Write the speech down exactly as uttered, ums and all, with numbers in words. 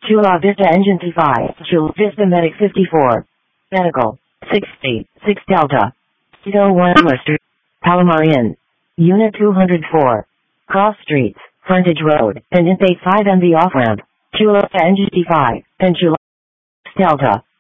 Chula Vista Engine T five, Chula Vista Medic fifty-four, Medical, sixty, six Delta, Tito one Lister, Palomar Inn, Unit two hundred four, Cross Streets, Frontage Road, and Intake five M V off-ramp, Chula Vista Engine T five, and Chula Delta.